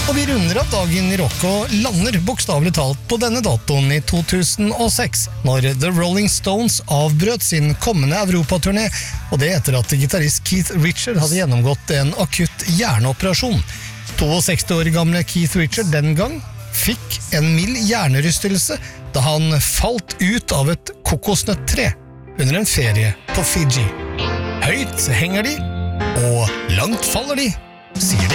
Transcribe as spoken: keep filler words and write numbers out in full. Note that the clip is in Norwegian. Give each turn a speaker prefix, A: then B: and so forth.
A: Og vi runder av dagen i rock og lander bokstavelig talt på denne datoen i to tusen og seks, når The Rolling Stones avbrøt sin kommende Europaturné, og det etter at gitarist Keith Richard hadde gjennomgått en akutt hjerneoperasjon. sekstito år gamle Keith Richard den gang fikk en mild hjernerystelse da han falt ut av et kokosnøttre under en ferie på Fiji. Høyt henger de, og langt faller de, sier de.